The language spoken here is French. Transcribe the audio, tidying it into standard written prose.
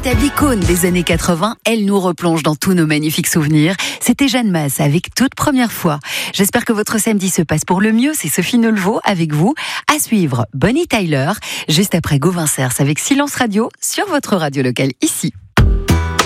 Véritable icône des années 80, elle nous replonge dans tous nos magnifiques souvenirs. C'était Jeanne Masse avec Toute première fois. J'espère que votre samedi se passe pour le mieux. C'est Sophie Neulevaux avec vous. À suivre, Bonnie Tyler, juste après Gauvin Cers avec Silence Radio sur votre radio locale ici.